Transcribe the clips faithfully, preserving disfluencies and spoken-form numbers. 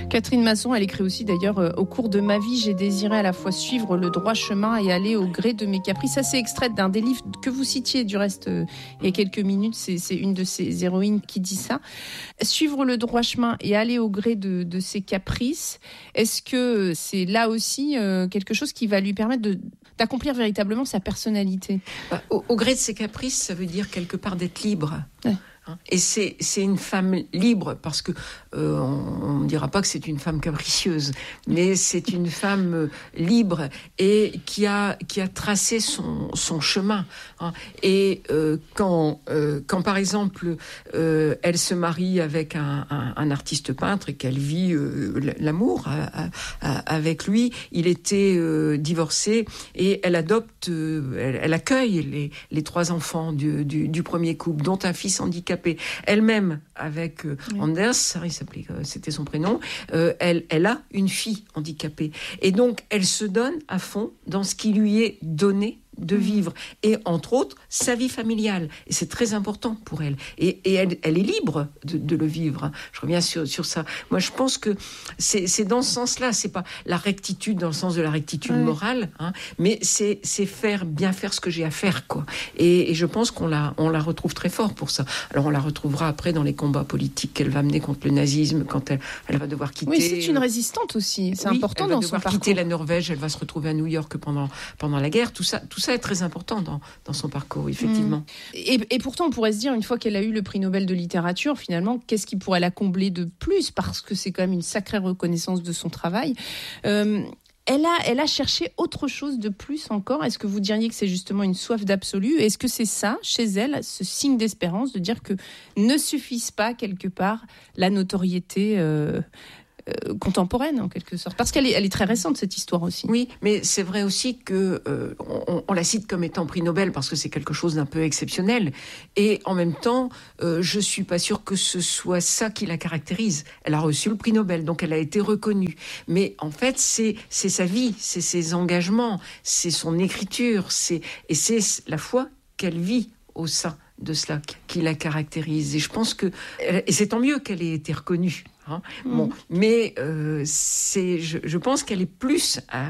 Catherine Masson, elle écrit aussi d'ailleurs euh, « Au cours de ma vie, j'ai désiré à la fois suivre le droit chemin et aller au gré de mes caprices ». Ça, c'est extrait d'un des livres que vous citiez, du reste, euh, il y a quelques minutes. C'est, c'est une de ces héroïnes qui dit ça. Suivre le droit chemin et aller au gré de, de ses caprices, est-ce que c'est là aussi euh, quelque chose qui va lui permettre de, d'accomplir véritablement sa personnalité ? Bah, au, au gré de ses caprices, ça veut dire quelque part d'être libre. Ouais. Et c'est, c'est une femme libre, parce que euh, on ne dira pas que c'est une femme capricieuse, mais c'est une femme euh, libre et qui a, qui a tracé son, son chemin. Hein. Et euh, quand, euh, quand, par exemple, euh, elle se marie avec un, un, un artiste peintre et qu'elle vit euh, l'amour à, à, avec lui, il était euh, divorcé et elle adopte, euh, elle, elle accueille les, les trois enfants du, du, du premier couple, dont un fils handicapé. Elle-même, avec euh, oui. Anders, il s'appelait, euh, c'était son prénom, euh, elle, elle a une fille handicapée. Et donc, elle se donne à fond dans ce qui lui est donné de vivre, et entre autres sa vie familiale, et c'est très important pour elle, et, et elle, elle est libre de, de le vivre. Je reviens sur, sur ça. Moi je pense que c'est, c'est dans ce sens-là, c'est pas la rectitude dans le sens de la rectitude ouais. morale, hein, mais c'est, c'est faire, bien faire ce que j'ai à faire, quoi. Et, et je pense qu'on la, on la retrouve très fort pour ça. Alors on la retrouvera après dans les combats politiques qu'elle va mener contre le nazisme, quand elle, elle va devoir quitter... Oui, c'est une résistante aussi, c'est oui, important dans son parcours. Elle va devoir quitter la Norvège, elle va se retrouver à New York pendant, pendant la guerre, tout ça, tout ça Ça est très important dans, dans son parcours, effectivement. Mmh. Et, et pourtant, on pourrait se dire, une fois qu'elle a eu le prix Nobel de littérature, finalement, qu'est-ce qui pourrait la combler de plus ? Parce que c'est quand même une sacrée reconnaissance de son travail. Euh, elle, a, elle a cherché autre chose de plus encore. Est-ce que vous diriez que c'est justement une soif d'absolu ? Est-ce que c'est ça, chez elle, ce signe d'espérance, de dire que ne suffise pas, quelque part, la notoriété euh, Euh, contemporaine en quelque sorte, parce qu'elle est, elle est très récente cette histoire aussi. Oui, mais c'est vrai aussi que euh, on, on la cite comme étant prix Nobel parce que c'est quelque chose d'un peu exceptionnel, et en même temps, euh, je suis pas sûre que ce soit ça qui la caractérise. Elle a reçu le prix Nobel, donc elle a été reconnue. Mais en fait, c'est c'est sa vie, c'est ses engagements, c'est son écriture, c'est et c'est la foi qu'elle vit au sein de cela qui la caractérise. Et je pense que et c'est tant mieux qu'elle ait été reconnue. Hein. Mmh. Bon, mais euh, c'est, je, je pense qu'elle est plus à,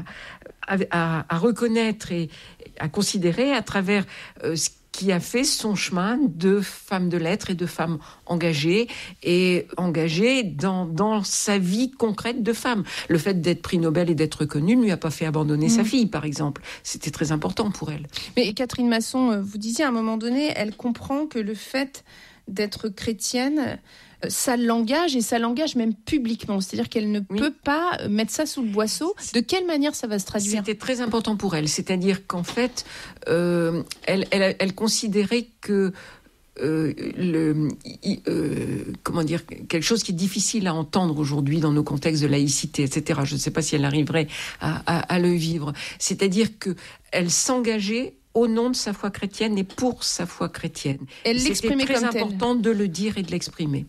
à, à reconnaître et à considérer à travers euh, ce qui a fait son chemin de femme de lettres et de femme engagée, et engagée dans, dans sa vie concrète de femme. Le fait d'être prix Nobel et d'être reconnue ne lui a pas fait abandonner mmh. sa fille, par exemple. C'était très important pour elle. Mais Catherine Masson, vous disiez à un moment donné, elle comprend que le fait d'être chrétienne, ça l'engage, et ça l'engage même publiquement. C'est-à-dire qu'elle ne oui. peut pas mettre ça sous le boisseau. De quelle manière ça va se traduire ? C'était très important pour elle. C'est-à-dire qu'en fait, euh, elle, elle, elle considérait que Euh, le, euh, comment dire, quelque chose qui est difficile à entendre aujourd'hui dans nos contextes de laïcité, et cetera. Je ne sais pas si elle arriverait à, à, à le vivre. C'est-à-dire qu'elle s'engageait au nom de sa foi chrétienne et pour sa foi chrétienne. Elle l'exprimait comme telle. C'était très important de le dire et de l'exprimer.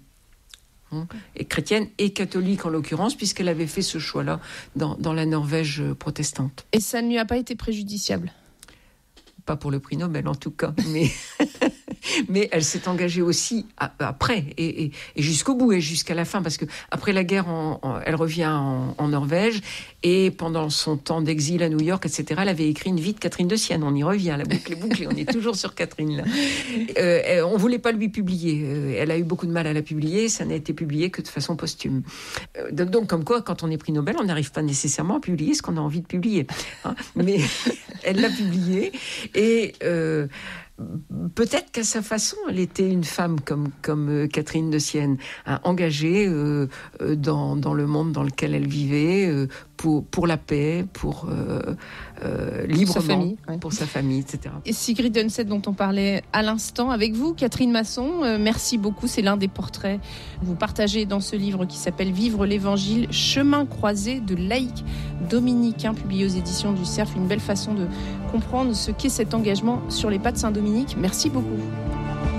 Et chrétienne et catholique en l'occurrence, puisqu'elle avait fait ce choix-là dans, dans la Norvège protestante. Et ça ne lui a pas été préjudiciable ? Pas pour le prix Nobel en tout cas, mais, mais elle s'est engagée aussi à, après et, et, et jusqu'au bout et jusqu'à la fin, parce que après la guerre, en, en, elle revient en, en Norvège, et pendant son temps d'exil à New York, et cetera, elle avait écrit une vie de Catherine de Sienne. On y revient, la boucle est bouclée, on est toujours sur Catherine là. Euh, on voulait pas lui publier, elle a eu beaucoup de mal à la publier, ça n'a été publié que de façon posthume. Euh, donc comme quoi, quand on est prix Nobel, on n'arrive pas nécessairement à publier ce qu'on a envie de publier, hein, mais elle l'a publié. Et euh, peut-être qu'à sa façon, elle était une femme comme, comme euh, Catherine de Sienne, hein, engagée euh, euh, dans, dans le monde dans lequel elle vivait, euh, pour, pour la paix, pour euh, euh, librement, sa famille, ouais. pour sa famille, et cetera. Et Sigrid Undset, dont on parlait à l'instant avec vous, Catherine Masson, euh, merci beaucoup. C'est l'un des portraits que vous partagez dans ce livre qui s'appelle Vivre l'Évangile, chemin croisé de laïcs dominicains, publié aux éditions du Cerf. Une belle façon de comprendre ce qu'est cet engagement sur les pas de Saint-Dominique. Merci beaucoup.